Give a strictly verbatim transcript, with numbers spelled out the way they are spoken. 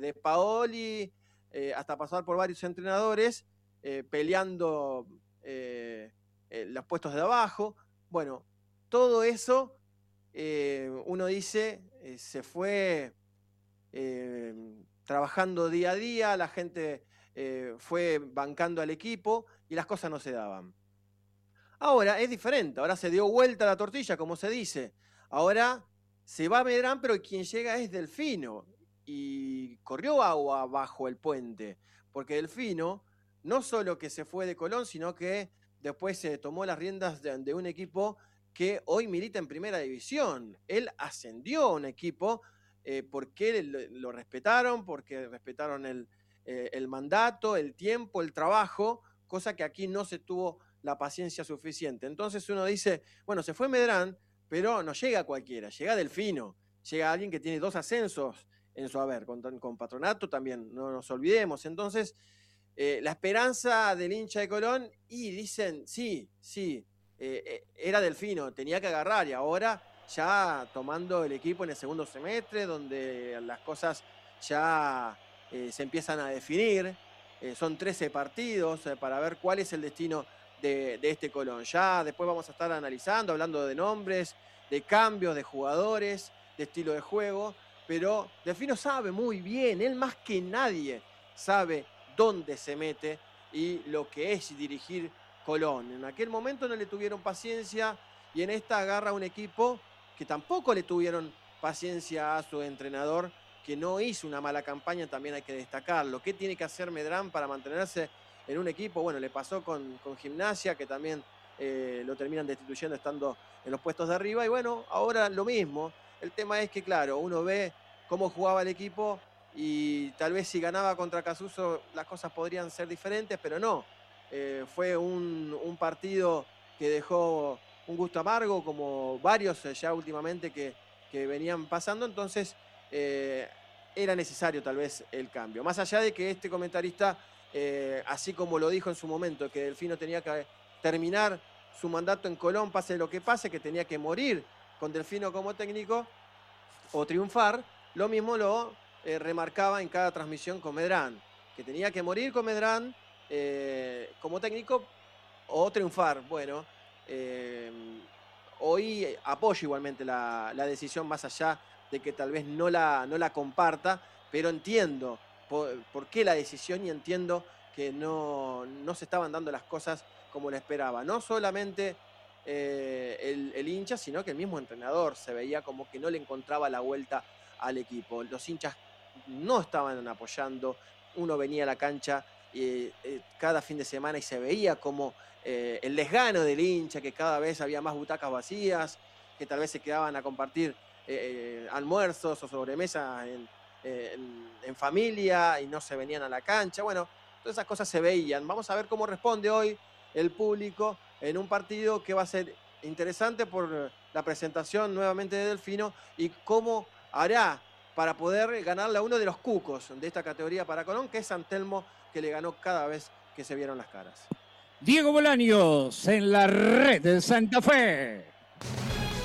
de Paoli eh, hasta pasar por varios entrenadores, eh, peleando eh, eh, los puestos de abajo. Bueno, todo eso, eh, uno dice, eh, se fue eh, trabajando día a día, la gente eh, fue bancando al equipo y las cosas no se daban. Ahora es diferente, ahora se dio vuelta la tortilla, como se dice. Ahora se va Medrán, pero quien llega es Delfino. Y corrió agua bajo el puente, porque Delfino no solo que se fue de Colón, sino que después se tomó las riendas de, de un equipo que hoy milita en primera división. Él ascendió a un equipo eh, porque lo, lo respetaron, porque respetaron el, eh, el mandato, el tiempo, el trabajo, cosa que aquí no se tuvo la paciencia suficiente. Entonces uno dice, bueno, se fue Medrán, pero no llega cualquiera, llega Delfino, llega alguien que tiene dos ascensos en su haber, con, con Patronato también, no nos olvidemos. Entonces, eh, la esperanza del hincha de Colón, y dicen, sí, sí, eh, era Delfino, tenía que agarrar, y ahora ya tomando el equipo en el segundo semestre, donde las cosas ya eh, se empiezan a definir, eh, son trece partidos eh, para ver cuál es el destino De, de este Colón. Ya después vamos a estar analizando, hablando de nombres, de cambios, de jugadores, de estilo de juego, pero Delfino sabe muy bien, él más que nadie sabe dónde se mete y lo que es dirigir Colón. En aquel momento no le tuvieron paciencia y en esta agarra un equipo que tampoco le tuvieron paciencia a su entrenador, que no hizo una mala campaña, también hay que destacarlo. ¿Qué tiene que hacer Medrán para mantenerse en un equipo? Bueno, le pasó con, con Gimnasia, que también eh, lo terminan destituyendo estando en los puestos de arriba, y bueno, ahora lo mismo. El tema es que, claro, uno ve cómo jugaba el equipo y tal vez si ganaba contra Casuso las cosas podrían ser diferentes, pero no. Eh, fue un, un partido que dejó un gusto amargo, como varios ya últimamente que, que venían pasando, entonces eh, era necesario tal vez el cambio. Más allá de que este comentarista, Eh, así como lo dijo en su momento, que Delfino tenía que terminar su mandato en Colón, pase lo que pase, que tenía que morir con Delfino como técnico o triunfar, lo mismo lo eh, remarcaba en cada transmisión con Medrán, que tenía que morir con Medrán eh, como técnico o triunfar. Bueno, eh, hoy apoyo igualmente la, la decisión, más allá de que tal vez no la, no la comparta, pero entiendo por, por qué la decisión y entiendo que no, no se estaban dando las cosas como lo esperaba. No solamente eh, el, el hincha, sino que el mismo entrenador se veía como que no le encontraba la vuelta al equipo. Los hinchas no estaban apoyando, uno venía a la cancha eh, eh, cada fin de semana y se veía como eh, el desgano del hincha, que cada vez había más butacas vacías, que tal vez se quedaban a compartir eh, almuerzos o sobremesas en, en, en familia y no se venían a la cancha. Bueno, todas esas cosas se veían. Vamos a ver cómo responde hoy el público en un partido que va a ser interesante por la presentación nuevamente de Delfino y cómo hará para poder ganarle a uno de los cucos de esta categoría para Colón, que es San Telmo, que le ganó cada vez que se vieron las caras. Diego Bolaños en la red de Santa Fe.